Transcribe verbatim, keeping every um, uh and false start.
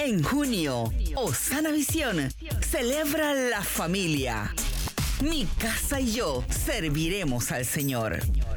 En junio, Osana Visión celebra la familia. Mi casa y yo serviremos al Señor.